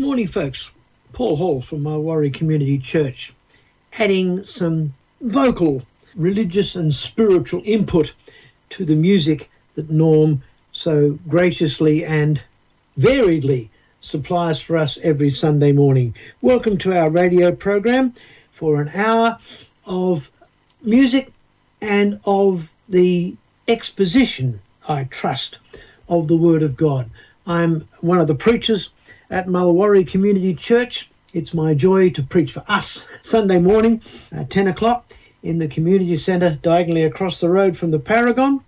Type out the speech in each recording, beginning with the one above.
Morning, folks. Paul Hall from Mulwaree Community Church, adding some vocal, religious and spiritual input to the music that Norm so graciously and variedly supplies for us every Sunday morning. Welcome to our radio program for an hour of music and of the exposition, I trust, of the Word of God. I'm one of the preachers at Mulwaree Community Church. It's my joy to preach for us Sunday morning at 10 o'clock in the community centre diagonally across the road from the Paragon.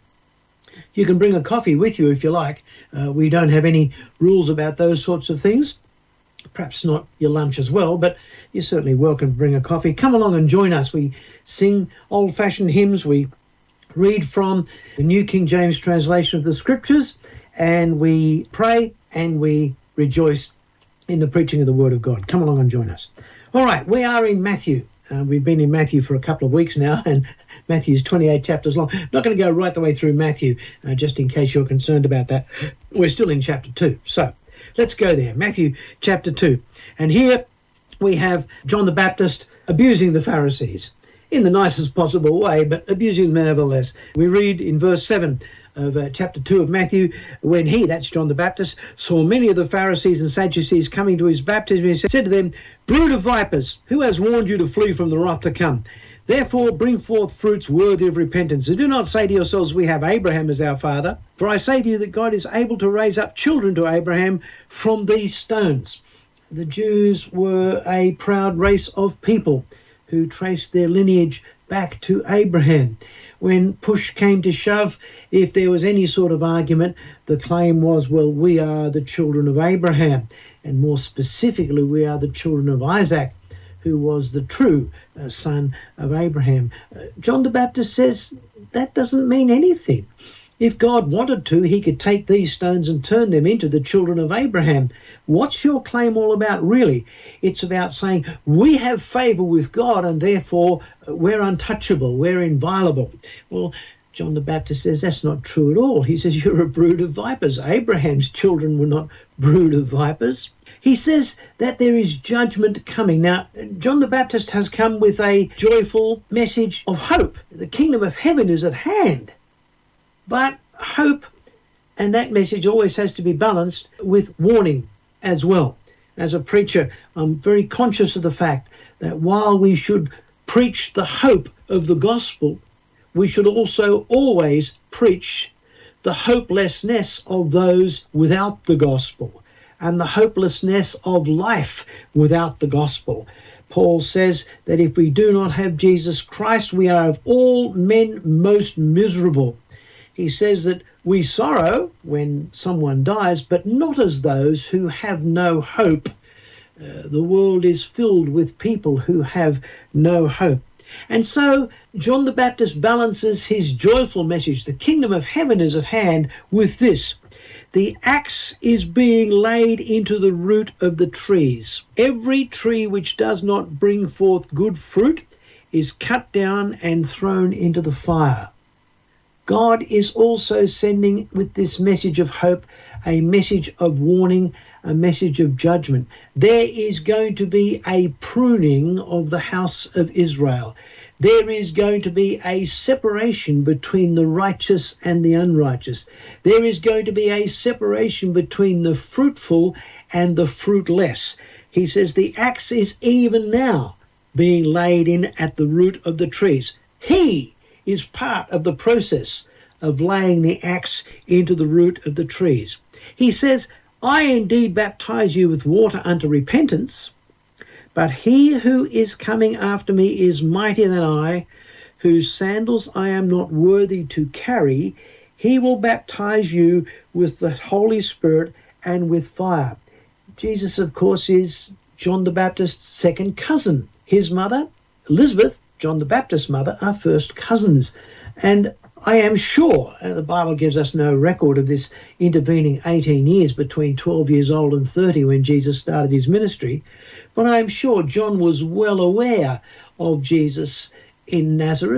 You can bring a coffee with you if you like. We don't have any rules about those sorts of things. Perhaps not your lunch as well, but you're certainly welcome to bring a coffee. Come along and join us. We sing old-fashioned hymns. We read from the New King James translation of the Scriptures, and we pray and we rejoice in the preaching of the Word of God. Come along and join us. All right, we are in Matthew. We've been in Matthew for a couple of weeks now, and Matthew's 28 chapters long. I'm not going to go right the way through Matthew, just in case you're concerned about that. We're still in chapter 2. So let's go there. Matthew chapter 2. And here we have John the Baptist abusing the Pharisees in the nicest possible way, but abusing them nevertheless. We read in verse 7 of chapter 2 of Matthew, when he, that's John the Baptist, saw many of the Pharisees and Sadducees coming to his baptism, he said to them, "Brood of vipers, who has warned you to flee from the wrath to come? Therefore bring forth fruits worthy of repentance, and do not say to yourselves, we have Abraham as our father. For I say to you that God is able to raise up children to Abraham from these stones." The Jews were a proud race of people who traced their lineage back to Abraham. When push came to shove, if there was any sort of argument, the claim was, well, we are the children of Abraham, and more specifically, we are the children of Isaac, who was the true son of Abraham. John the Baptist says that doesn't mean anything. If God wanted to, he could take these stones and turn them into the children of Abraham. What's your claim all about, really? It's about saying we have favour with God and therefore we're untouchable, we're inviolable. Well, John the Baptist says that's not true at all. He says you're a brood of vipers. Abraham's children were not brood of vipers. He says that there is judgment coming. Now, John the Baptist has come with a joyful message of hope. The kingdom of heaven is at hand. But hope and that message always has to be balanced with warning as well. As a preacher, I'm very conscious of the fact that while we should preach the hope of the gospel, we should also always preach the hopelessness of those without the gospel and the hopelessness of life without the gospel. Paul says that if we do not have Jesus Christ, we are of all men most miserable. He says that we sorrow when someone dies, but not as those who have no hope. The world is filled with people who have no hope. And so John the Baptist balances his joyful message, the kingdom of heaven is at hand, with this: the axe is being laid into the root of the trees. Every tree which does not bring forth good fruit is cut down and thrown into the fire. God is also sending with this message of hope a message of warning, a message of judgment. There is going to be a pruning of the house of Israel. There is going to be a separation between the righteous and the unrighteous. There is going to be a separation between the fruitful and the fruitless. He says the axe is even now being laid in at the root of the trees. He is part of the process of laying the axe into the root of the trees. He says, I indeed baptize you with water unto repentance, but he who is coming after me is mightier than I, whose sandals I am not worthy to carry. He will baptize you with the Holy Spirit and with fire. Jesus, of course, is John the Baptist's second cousin. His mother, Elizabeth, John the Baptist's mother, are first cousins. And I am sure, the Bible gives us no record of this intervening 18 years between 12 years old and 30 when Jesus started his ministry, but I am sure John was well aware of Jesus in Nazareth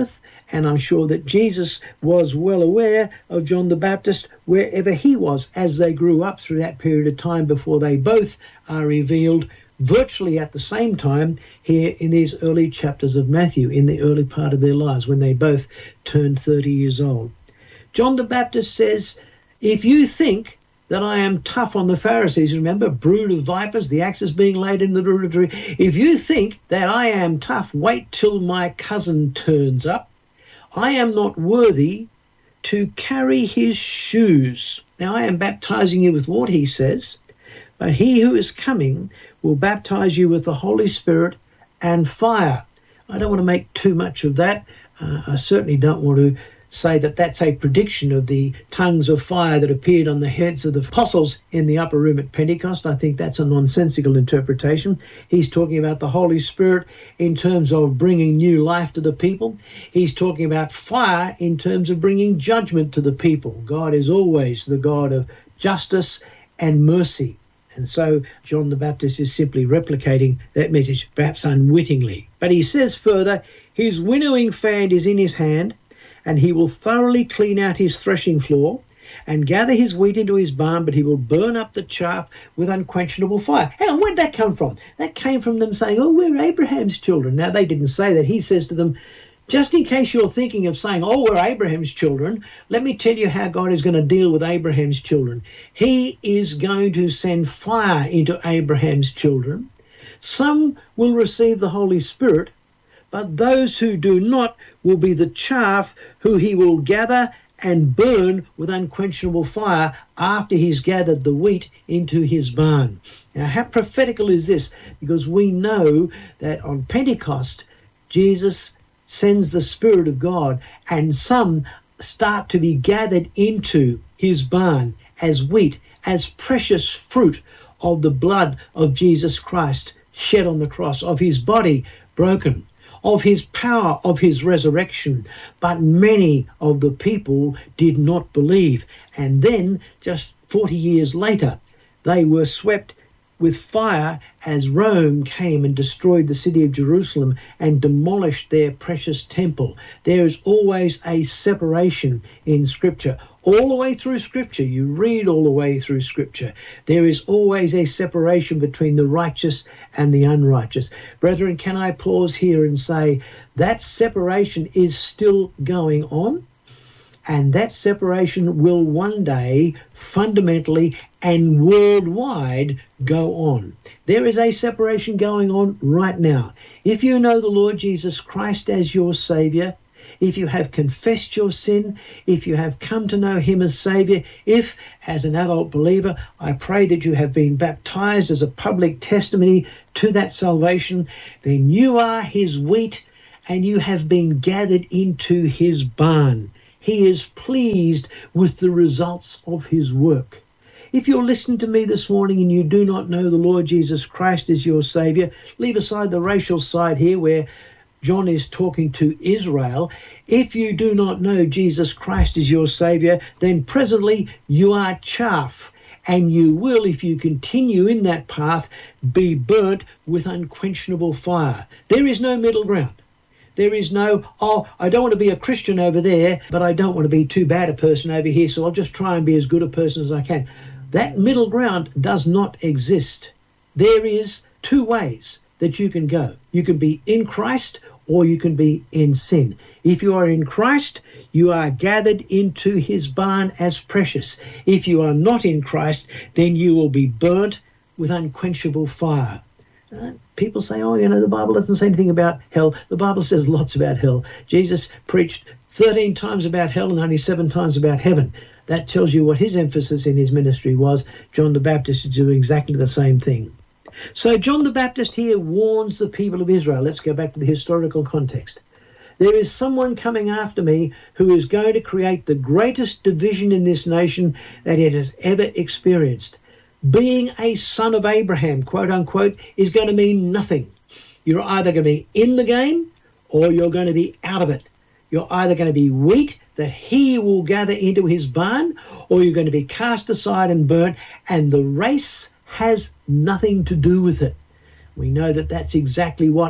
And I'm sure that Jesus was well aware of John the Baptist wherever he was as they grew up through that period of time before they both are revealed virtually at the same time here in these early chapters of Matthew, in the early part of their lives when they both turned 30 years old. John the Baptist says, if you think that I am tough on the Pharisees, remember, brood of vipers, the axe is being laid in the root of the tree. If you think that I am tough, wait till my cousin turns up. I am not worthy to carry his shoes. Now I am baptizing you with water, he says, but he who is coming will baptize you with the Holy Spirit and fire. I don't want to make too much of that. I certainly don't want to say that that's a prediction of the tongues of fire that appeared on the heads of the apostles in the upper room at Pentecost. I think that's a nonsensical interpretation. He's talking about the Holy Spirit in terms of bringing new life to the people. He's talking about fire in terms of bringing judgment to the people. God is always the God of justice and mercy. And so John the Baptist is simply replicating that message, perhaps unwittingly. But he says further, his winnowing fan is in his hand, and he will thoroughly clean out his threshing floor and gather his wheat into his barn, but he will burn up the chaff with unquenchable fire. Hang on, where'd that come from? That came from them saying, oh, we're Abraham's children. Now, they didn't say that. He says to them, just in case you're thinking of saying, oh, we're Abraham's children, let me tell you how God is going to deal with Abraham's children. He is going to send fire into Abraham's children. Some will receive the Holy Spirit, but those who do not will be the chaff who he will gather and burn with unquenchable fire after he's gathered the wheat into his barn. Now, how prophetical is this? Because we know that on Pentecost, Jesus sends the Spirit of God, and some start to be gathered into his barn as wheat, as precious fruit of the blood of Jesus Christ shed on the cross, of his body broken, of his power, of his resurrection. But many of the people did not believe. And then, just 40 years later, they were swept with fire as Rome came and destroyed the city of Jerusalem and demolished their precious temple. There is always a separation in Scripture. All the way through Scripture, you read all the way through Scripture, there is always a separation between the righteous and the unrighteous. Brethren, can I pause here and say that separation is still going on? And that separation will one day fundamentally and worldwide go on. There is a separation going on right now. If you know the Lord Jesus Christ as your Savior, if you have confessed your sin, if you have come to know him as Savior, if, as an adult believer, I pray that you have been baptized as a public testimony to that salvation, then you are his wheat and you have been gathered into his barn. He is pleased with the results of his work. If you're listening to me this morning and you do not know the Lord Jesus Christ as your Savior, leave aside the racial side here where John is talking to Israel. If you do not know Jesus Christ as your Savior, then presently you are chaff, and you will, if you continue in that path, be burnt with unquenchable fire. There is no middle ground. There is no, oh, I don't want to be a Christian over there, but I don't want to be too bad a person over here, so I'll just try and be as good a person as I can. That middle ground does not exist. There is two ways that you can go. You can be in Christ or you can be in sin. If you are in Christ, you are gathered into his barn as precious. If you are not in Christ, then you will be burnt with unquenchable fire. People say, oh, the Bible doesn't say anything about hell. The Bible says lots about hell. Jesus preached 13 times about hell and only 7 times about heaven. That tells you what his emphasis in his ministry was. John the Baptist is doing exactly the same thing. So John the Baptist here warns the people of Israel. Let's go back to the historical context. There is someone coming after me who is going to create the greatest division in this nation that it has ever experienced. Being a son of Abraham, quote unquote, is going to mean nothing. You're either going to be in the game or you're going to be out of it. You're either going to be wheat that he will gather into his barn, or you're going to be cast aside and burnt, and the race has nothing to do with it. We know that that's exactly what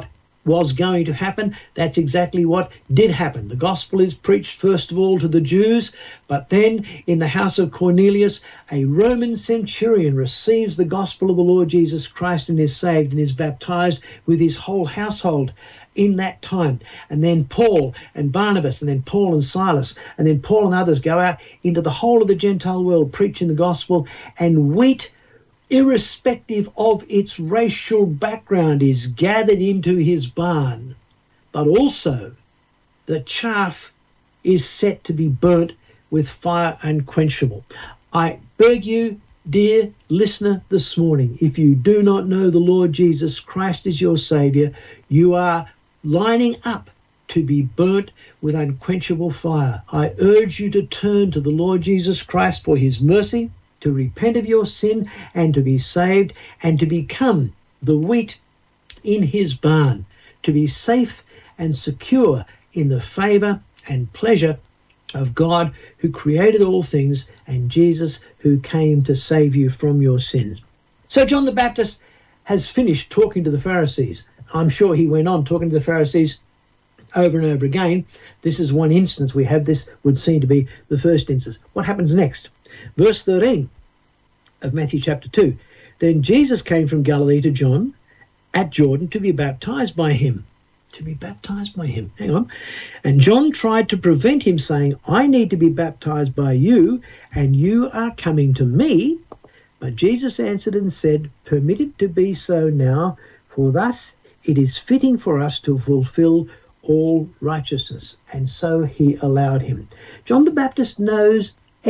was going to happen, that's exactly what did happen. The gospel is preached first of all to the Jews, but then in the house of Cornelius, a Roman centurion receives the gospel of the Lord Jesus Christ and is saved and is baptized with his whole household in that time. And then Paul and Barnabas, and then Paul and Silas, and then Paul and others go out into the whole of the Gentile world preaching the gospel, and wheat, irrespective of its racial background, is gathered into his barn. But also the chaff is set to be burnt with fire unquenchable. I beg you, dear listener, this morning, if you do not know the Lord Jesus Christ as your Saviour, you are lining up to be burnt with unquenchable fire. I urge you to turn to the Lord Jesus Christ for his mercy, to repent of your sin and to be saved, and to become the wheat in his barn, to be safe and secure in the favour and pleasure of God who created all things, and Jesus who came to save you from your sins. So John the Baptist has finished talking to the Pharisees. I'm sure he went on talking to the Pharisees over and over again. This is one instance we have. This would seem to be the first instance. What happens next? Verse 13 of Matthew chapter 2. Then Jesus came from Galilee to John at Jordan to be baptized by him. To be baptized by him. Hang on. And John tried to prevent him, saying, I need to be baptized by you, and you are coming to me. But Jesus answered and said, permit it to be so now, for thus it is fitting for us to fulfill all righteousness. And so he allowed him. John the Baptist knows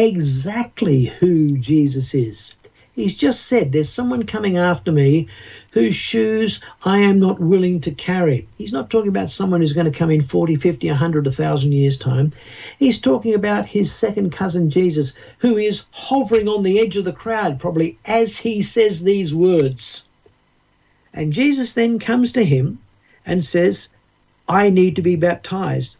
exactly who Jesus is. He's just said, there's someone coming after me whose shoes I am not willing to carry. He's not talking about someone who's going to come in 40, 50, 100, 1,000 years' time. He's talking about his second cousin Jesus, who is hovering on the edge of the crowd, probably as he says these words. And Jesus then comes to him and says, I need to be baptized.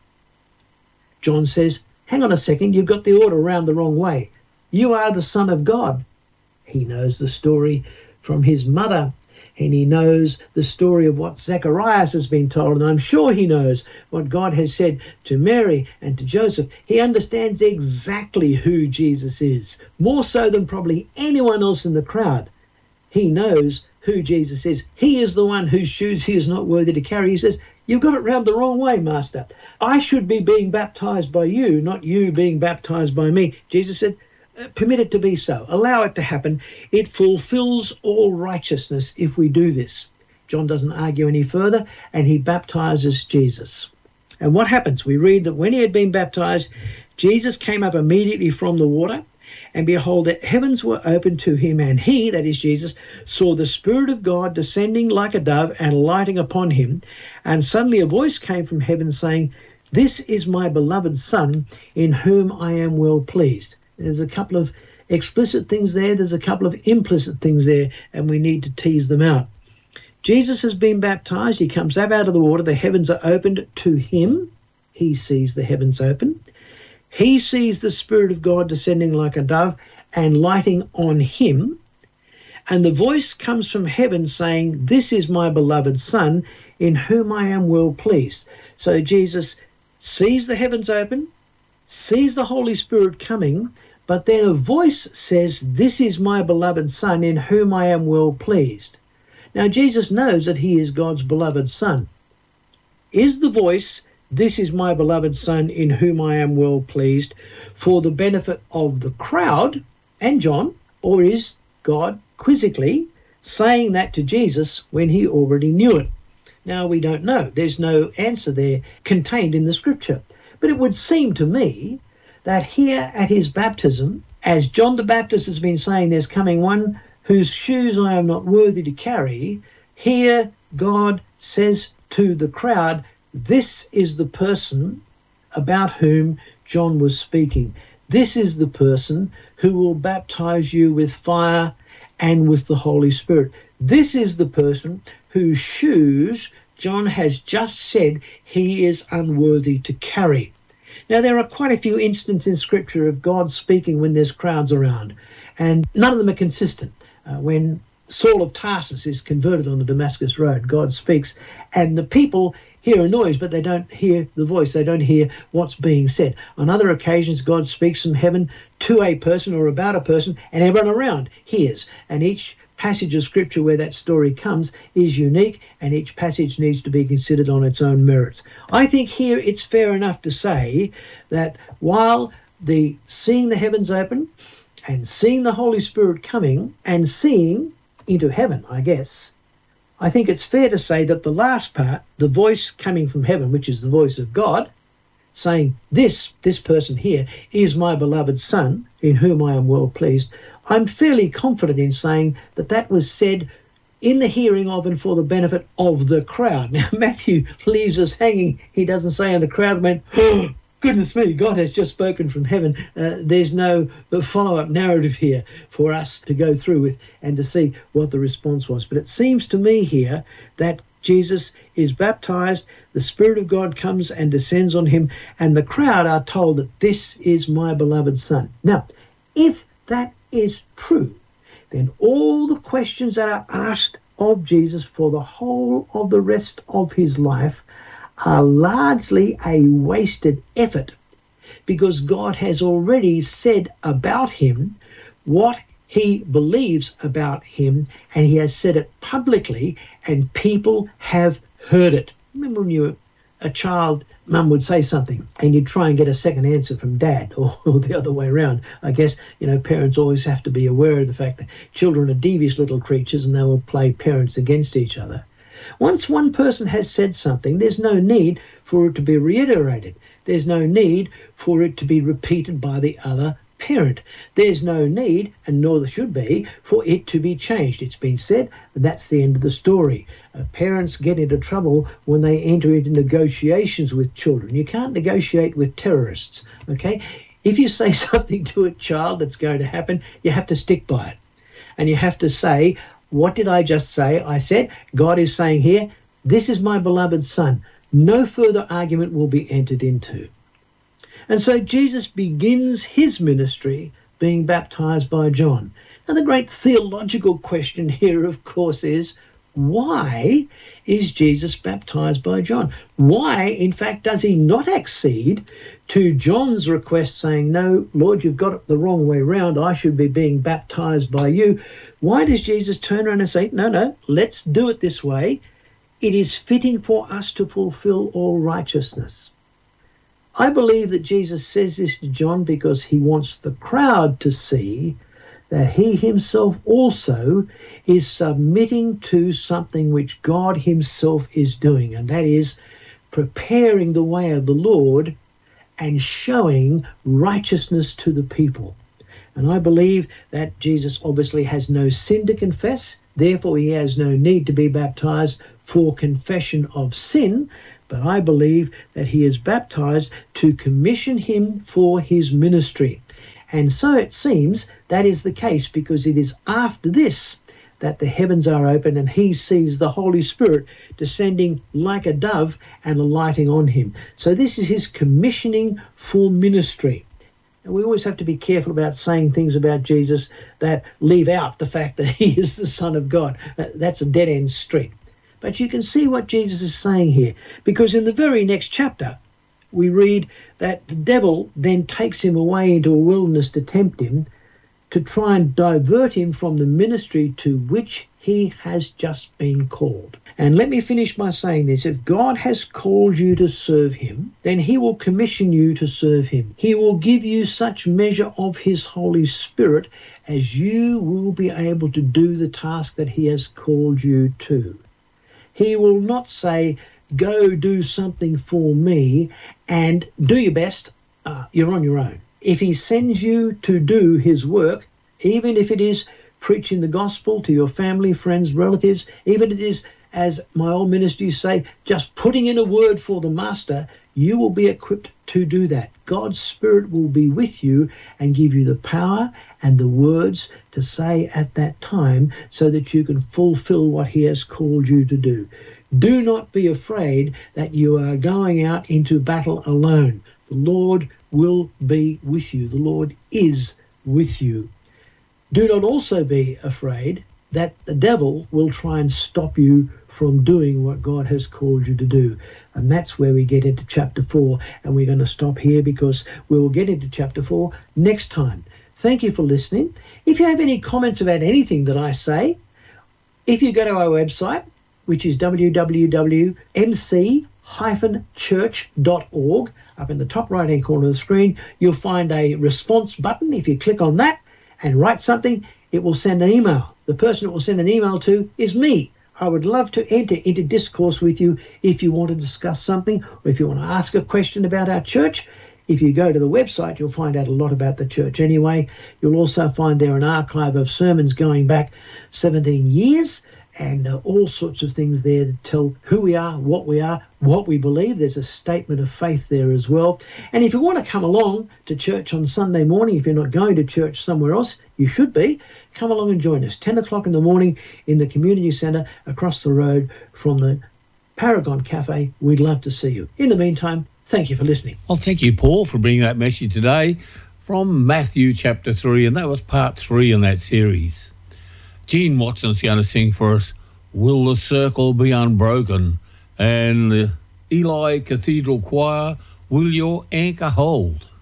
John says, hang on a second, you've got the order around the wrong way. You are the Son of God. He knows the story from his mother, and he knows the story of what Zacharias has been told, and I'm sure he knows what God has said to Mary and to Joseph. He understands exactly who Jesus is, more so than probably anyone else in the crowd. He knows who Jesus is. He is the one whose shoes he is not worthy to carry. He says, you've got it round the wrong way, Master. I should be being baptized by you, not you being baptized by me. Jesus said, permit it to be so. Allow it to happen. It fulfills all righteousness if we do this. John doesn't argue any further, and he baptizes Jesus. And what happens? We read that when he had been baptized, Jesus came up immediately from the water, and behold, the heavens were opened to him, and he, that is Jesus, saw the Spirit of God descending like a dove and lighting upon him. And suddenly a voice came from heaven saying, this is my beloved Son, in whom I am well pleased. There's a couple of explicit things there. There's a couple of implicit things there, and we need to tease them out. Jesus has been baptized. He comes up out of the water. The heavens are opened to him. He sees the heavens open. He sees the Spirit of God descending like a dove and lighting on him. And the voice comes from heaven saying, this is my beloved Son, in whom I am well pleased. So Jesus sees the heavens open, sees the Holy Spirit coming, but then a voice says, this is my beloved Son, in whom I am well pleased. Now, Jesus knows that he is God's beloved Son. Is the voice, this is my beloved Son, in whom I am well pleased, for the benefit of the crowd and John, or is God quizzically saying that to Jesus when he already knew it? Now, we don't know. There's no answer there contained in the scripture. But it would seem to me that here at his baptism, as John the Baptist has been saying, there's coming one whose shoes I am not worthy to carry, here God says to the crowd, this is the person about whom John was speaking. This is the person who will baptize you with fire and with the Holy Spirit. This is the person whose shoes John has just said he is unworthy to carry. Now, there are quite a few instances in Scripture of God speaking when there's crowds around, and none of them are consistent. When Saul of Tarsus is converted on the Damascus Road. God speaks, and the people hear a noise, but they don't hear the voice. They don't hear what's being said. On other occasions, God speaks from heaven to a person or about a person, and everyone around hears. And each passage of Scripture where that story comes is unique, and each passage needs to be considered on its own merits. I think here it's fair enough to say that while the seeing the heavens open and seeing the Holy Spirit coming and seeing into heaven, I guess, I think it's fair to say that the last part, the voice coming from heaven, which is the voice of God, saying, this person here is my beloved Son, in whom I am well pleased, I'm fairly confident in saying that that was said in the hearing of and for the benefit of the crowd. Now, Matthew leaves us hanging. He doesn't say, and the crowd went, oh, goodness me, God has just spoken from heaven. There's no follow-up narrative here for us to go through with and to see what the response was. But it seems to me here that Jesus is baptized, the Spirit of God comes and descends on him, and the crowd are told that this is my beloved Son. Now, if that is true, then all the questions that are asked of Jesus for the whole of the rest of his life are largely a wasted effort, because God has already said about him what he believes about him, and he has said it publicly, and people have heard it. Remember when you were a child, Mum would say something and you'd try and get a second answer from Dad, or the other way around. I guess, parents always have to be aware of the fact that children are devious little creatures and they will play parents against each other. Once one person has said something, there's no need for it to be reiterated. There's no need for it to be repeated by the other parent. There's no need, and nor there should be, for it to be changed. It's been said, and that's the end of the story. Parents get into trouble when they enter into negotiations with children. You can't negotiate with terrorists, okay? If you say something to a child that's going to happen, you have to stick by it. And you have to say, what did I just say? I said, God is saying here, this is my beloved Son. No further argument will be entered into. And so Jesus begins his ministry being baptized by John. Now, the great theological question here, of course, is why is Jesus baptized by John? Why, in fact, does he not accede to John's request saying, no, Lord, you've got it the wrong way round. I should be being baptized by you. Why does Jesus turn around and say, no, let's do it this way. It is fitting for us to fulfill all righteousness. I believe that Jesus says this to John because he wants the crowd to see that he himself also is submitting to something which God himself is doing, and that is preparing the way of the Lord and showing righteousness to the people. And I believe that Jesus obviously has no sin to confess, therefore he has no need to be baptized for confession of sin, but I believe that he is baptized to commission him for his ministry. And so it seems that is the case, because it is after this that the heavens are open and he sees the Holy Spirit descending like a dove and alighting on him. So this is his commissioning for ministry. And we always have to be careful about saying things about Jesus that leave out the fact that he is the Son of God. That's a dead-end street. But you can see what Jesus is saying here, because in the very next chapter, we read that the devil then takes him away into a wilderness to tempt him, to try and divert him from the ministry to which he has just been called. And let me finish by saying this. If God has called you to serve him, then he will commission you to serve him. He will give you such measure of his Holy Spirit as you will be able to do the task that he has called you to. He will not say, go do something for me and do your best, you're on your own. If he sends you to do his work, even if it is preaching the gospel to your family, friends, relatives, even if it is, as my old ministers say, just putting in a word for the master, you will be equipped to do that. God's Spirit will be with you and give you the power and the words to say at that time so that you can fulfill what he has called you to do. Do not be afraid that you are going out into battle alone. The Lord will be with you. The Lord is with you. Do not also be afraid that the devil will try and stop you from doing what God has called you to do. And that's where we get into chapter 4. And we're going to stop here because we will get into chapter 4 next time. Thank you for listening. If you have any comments about anything that I say, if you go to our website, which is www.mc-church.org, up in the top right-hand corner of the screen, you'll find a response button. If you click on that and write something, it will send an email. The person it will send an email to is me. I would love to enter into discourse with you if you want to discuss something or if you want to ask a question about our church. If you go to the website, you'll find out a lot about the church anyway. You'll also find there an archive of sermons going back 17 years and all sorts of things there that tell who we are, what we believe. There's a statement of faith there as well. And if you want to come along to church on Sunday morning, if you're not going to church somewhere else, you should be. Come along and join us, 10 o'clock in the morning in the community centre across the road from the Paragon Cafe. We'd love to see you. In the meantime, thank you for listening. Well, thank you, Paul, for bringing that message today from Matthew chapter 3, and that was part 3 in that series. Gene Watson's going to sing for us, Will the Circle Be Unbroken? And the Eli Cathedral Choir, Will Your Anchor Hold?